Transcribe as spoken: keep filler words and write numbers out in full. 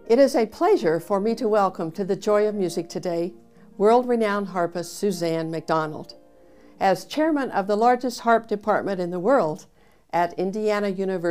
It is a pleasure for me to welcome to the Joy of Music today world-renowned harpist Suzanne McDonald. As chairman of the largest harp department in the world at Indiana University,